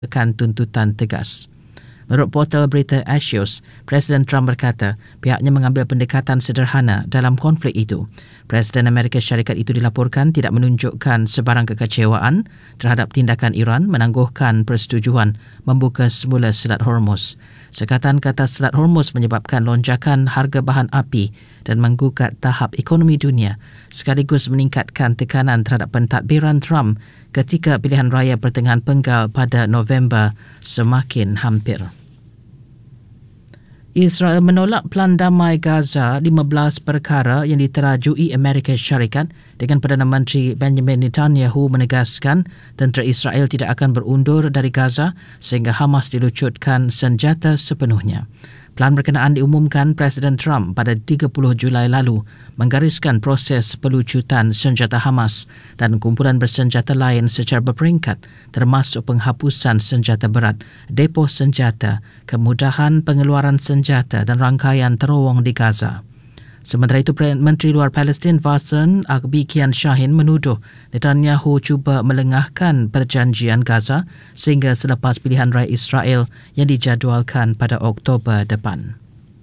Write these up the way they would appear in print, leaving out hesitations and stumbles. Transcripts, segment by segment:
akan tuntutan tegas. Menurut portal berita Axios, Presiden Trump berkata pihaknya mengambil pendekatan sederhana dalam konflik itu. Presiden Amerika Syarikat itu dilaporkan tidak menunjukkan sebarang kekecewaan terhadap tindakan Iran menangguhkan persetujuan membuka semula Selat Hormuz. Sekatan kata Selat Hormuz menyebabkan lonjakan harga bahan api dan menggugat tahap ekonomi dunia, sekaligus meningkatkan tekanan terhadap pentadbiran Trump ketika pilihan raya pertengahan penggal pada November semakin hampir. Israel menolak pelan damai Gaza 15 perkara yang diterajui Amerika Syarikat dengan Perdana Menteri Benjamin Netanyahu menegaskan tentera Israel tidak akan berundur dari Gaza sehingga Hamas dilucutkan senjata sepenuhnya. Pelan berkenaan diumumkan Presiden Trump pada 30 Julai lalu menggariskan proses pelucutan senjata Hamas dan kumpulan bersenjata lain secara berperingkat termasuk penghapusan senjata berat, depo senjata, kemudahan pengeluaran senjata dan rangkaian terowong di Gaza. Sementara itu, Menteri Luar Palestin Wassan Akbikian Shahin menuduh Netanyahu cuba melengahkan perjanjian Gaza sehingga selepas pilihan raya Israel yang dijadualkan pada Oktober depan.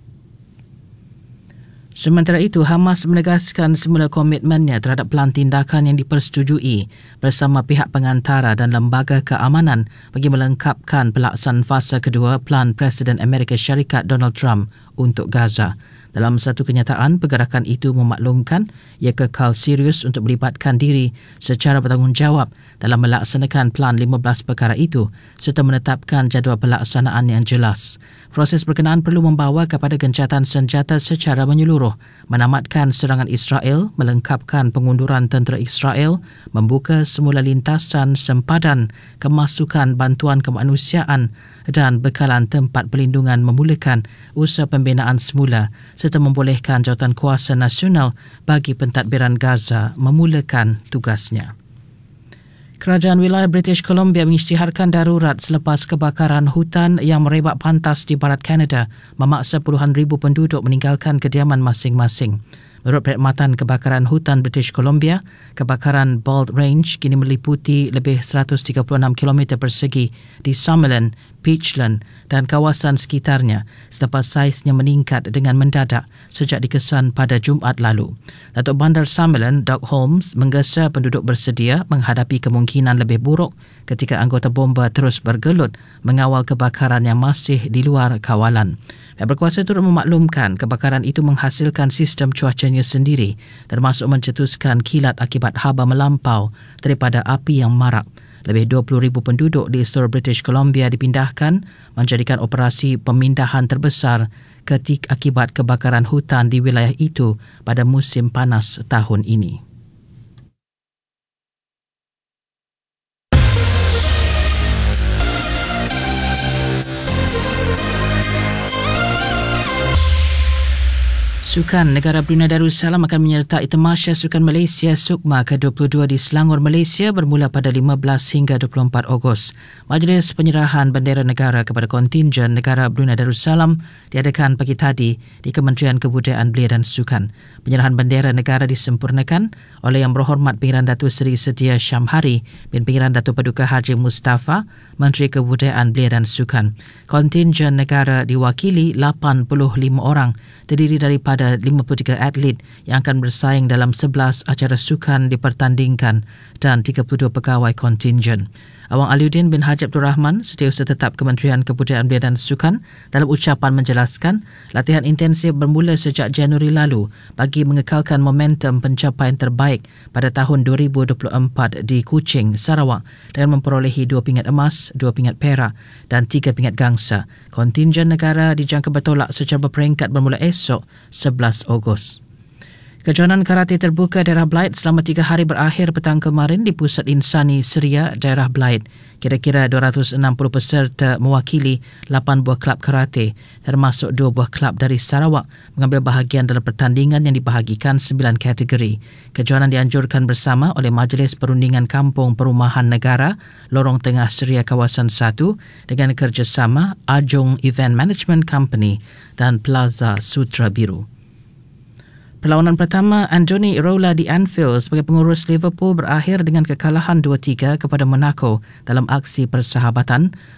Sementara itu, Hamas menegaskan semula komitmennya terhadap pelan tindakan yang dipersetujui bersama pihak pengantara dan lembaga keamanan bagi melengkapkan pelaksanaan fasa kedua pelan Presiden Amerika Syarikat Donald Trump untuk Gaza. Dalam satu kenyataan, pergerakan itu memaklumkan ia kekal serius untuk melibatkan diri secara bertanggungjawab dalam melaksanakan pelan 15 perkara itu serta menetapkan jadual pelaksanaan yang jelas. Proses berkenaan perlu membawa kepada gencatan senjata secara menyeluruh, menamatkan serangan Israel, melengkapkan pengunduran tentera Israel, membuka semula lintasan sempadan kemasukan bantuan kemanusiaan dan bekalan tempat perlindungan, memulakan usaha pembinaan semula serta membolehkan jawatan kuasa nasional bagi pentadbiran Gaza memulakan tugasnya. Kerajaan wilayah British Columbia mengisytiharkan darurat selepas kebakaran hutan yang merebak pantas di barat Kanada memaksa puluhan ribu penduduk meninggalkan kediaman masing-masing. Menurut perkhidmatan kebakaran hutan British Columbia, kebakaran Bald Range kini meliputi lebih 136 km persegi di Summerland, Peachland dan kawasan sekitarnya selepas saiznya meningkat dengan mendadak sejak dikesan pada Jumaat lalu. Datuk Bandar Summerland, Doug Holmes, menggesa penduduk bersedia menghadapi kemungkinan lebih buruk ketika anggota bomba terus bergelut mengawal kebakaran yang masih di luar kawalan. Pihak berkuasa turut memaklumkan kebakaran itu menghasilkan sistem cuacanya sendiri termasuk mencetuskan kilat akibat haba melampau daripada api yang marak. Lebih 20,000 penduduk di seluruh British Columbia dipindahkan, menjadikan operasi pemindahan terbesar akibat kebakaran hutan di wilayah itu pada musim panas tahun ini. Sukan negara Brunei Darussalam akan menyertai Tamasya Sukan Malaysia SUKMA ke-22 di Selangor, Malaysia bermula pada 15 hingga 24 Ogos. Majlis penyerahan bendera negara kepada kontingen negara Brunei Darussalam diadakan pagi tadi di Kementerian Kebudayaan Belia dan Sukan. Penyerahan bendera negara disempurnakan oleh Yang Berhormat Pengiran Datuk Seri Setia Syamhari bin Pengiran Datuk Paduka Haji Mustafa, Menteri Kebudayaan Belia dan Sukan. Kontingen negara diwakili 85 orang, terdiri daripada 53 atlet yang akan bersaing dalam 11 acara sukan dipertandingkan dan 32 pegawai kontingen. Awang Aliuddin bin Haji Abdul Rahman, Setiausaha Tetap Kementerian Kebudayaan Belia dan Sukan, dalam ucapan menjelaskan latihan intensif bermula sejak Januari lalu bagi mengekalkan momentum pencapaian terbaik pada tahun 2024 di Kuching, Sarawak dengan memperolehi 2 pingat emas, 2 pingat perak dan 3 pingat gangsa. Kontingen negara dijangka bertolak secara berperingkat bermula esok 11 Ogos. Kejohanan karate terbuka daerah Blyth selama 3 hari berakhir petang kemarin di Pusat Insani Seria daerah Blyth. Kira-kira 260 peserta mewakili 8 buah kelab karate termasuk 2 buah kelab dari Sarawak mengambil bahagian dalam pertandingan yang dibahagikan 9 kategori. Kejohanan dianjurkan bersama oleh Majlis Perundingan Kampung Perumahan Negara Lorong Tengah Seria Kawasan 1 dengan kerjasama Ajong Event Management Company dan Plaza Sutra Biru. Perlawanan pertama Andoni Iraola di Anfield sebagai pengurus Liverpool berakhir dengan kekalahan 2-3 kepada Monaco dalam aksi persahabatan